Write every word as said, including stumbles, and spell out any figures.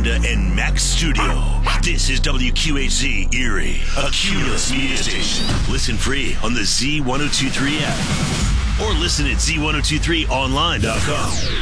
Amanda and Max Studio. This is W Q H Z Erie, a Cumulus media station. Listen free on the Z ten twenty-three app or listen at Z ten twenty-three online dot com.